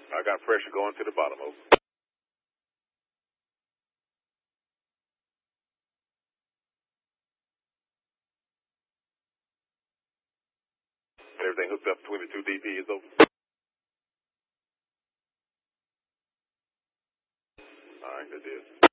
I got pressure going to the bottom, over. Everything hooked up between the two DP is over. All right, good deal.